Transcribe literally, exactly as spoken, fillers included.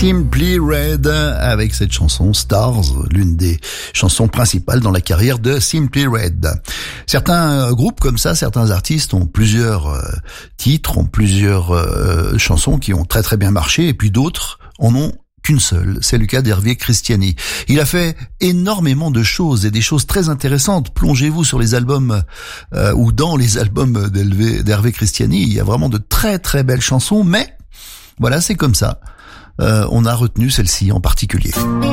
Simply Red avec cette chanson Stars, l'une des chansons principales dans la carrière de Simply Red. Certains groupes comme ça, certains artistes ont plusieurs euh, titres, ont plusieurs euh, chansons qui ont très très bien marché, et puis d'autres en ont qu'une seule. C'est le cas d'Hervé Christiani. Il a fait énormément de choses et des choses très intéressantes. Plongez-vous sur les albums euh, ou dans les albums d'Hervé, d'Hervé Christiani. Il y a vraiment de très très belles chansons, mais voilà, c'est comme ça. Euh, on a retenu celle-ci en particulier.